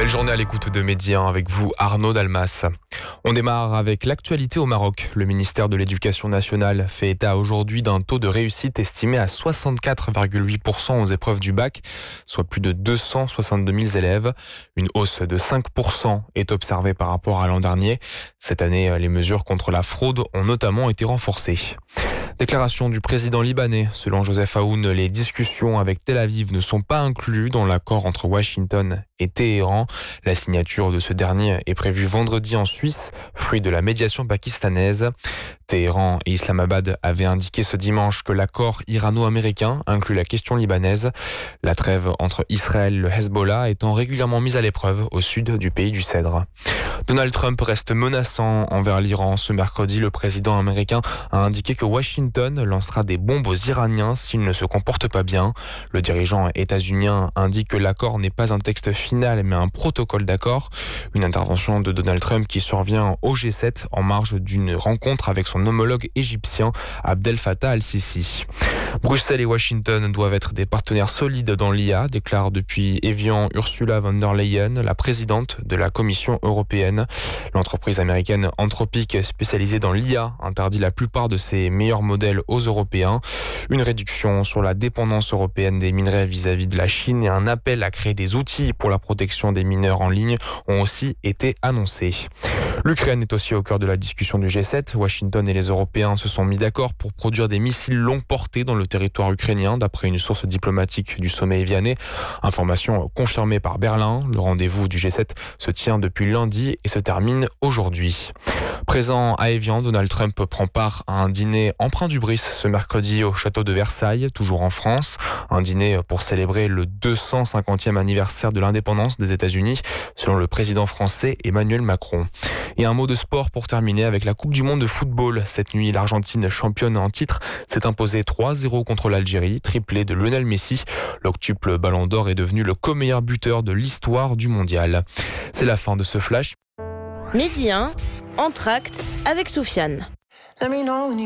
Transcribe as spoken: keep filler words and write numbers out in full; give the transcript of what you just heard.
Belle journée à l'écoute de Média avec vous, Arnaud Dalmas. On démarre avec l'actualité au Maroc. Le ministère de l'Éducation nationale fait état aujourd'hui d'un taux de réussite estimé à soixante-quatre virgule huit pour cent aux épreuves du bac, soit plus de deux cent soixante-deux mille élèves. Une hausse de cinq pour cent est observée par rapport à l'an dernier. Cette année, les mesures contre la fraude ont notamment été renforcées. Déclaration du président libanais. Selon Joseph Aoun, les discussions avec Tel Aviv ne sont pas incluses dans l'accord entre Washington et Téhéran. La signature de ce dernier est prévue vendredi en Suisse, fruit de la médiation pakistanaise. Téhéran et Islamabad avaient indiqué ce dimanche que l'accord irano-américain inclut la question libanaise. La trêve entre Israël et le Hezbollah étant régulièrement mise à l'épreuve au sud du pays du Cèdre. Donald Trump reste menaçant envers l'Iran. Ce mercredi, le président américain a indiqué que Washington lancera des bombes aux Iraniens s'ils ne se comportent pas bien. Le dirigeant états-unien indique que l'accord n'est pas un texte final mais un protocole d'accord. Une intervention de Donald Trump qui survient au G sept en marge d'une rencontre avec son homologue égyptien Abdel Fattah al-Sisi. Bruxelles et Washington doivent être des partenaires solides dans l'I A, déclare depuis Évian Ursula von der Leyen, la présidente de la Commission européenne. L'entreprise américaine Anthropic, spécialisée dans l'I A, interdit la plupart de ses meilleurs modèles aux Européens. Une réduction sur la dépendance européenne des minerais vis-à-vis de la Chine et un appel à créer des outils pour la protection des mineurs en ligne ont aussi été annoncés. L'Ukraine est aussi au cœur de la discussion du G sept. Washington et les Européens se sont mis d'accord pour produire des missiles longue portée dans le territoire ukrainien, d'après une source diplomatique du sommet évianais. Information confirmée par Berlin. Le rendez-vous du G sept se tient depuis lundi et se termine aujourd'hui. Présent à Évian, Donald Trump prend part à un dîner emprunt du Brice ce mercredi au château de Versailles, toujours en France. Un dîner pour célébrer le deux cent cinquantième anniversaire de l'indépendance des États-Unis, selon le président français Emmanuel Macron. Et un mot de sport pour terminer avec la Coupe du Monde de football. Cette nuit, l'Argentine, championne en titre, s'est imposée trois zéro contre l'Algérie, triplé de Lionel Messi. L'octuple Ballon d'Or est devenu le co-meilleur buteur de l'histoire du mondial. C'est la fin de ce flash. Midi un, Entracte avec Soufiane.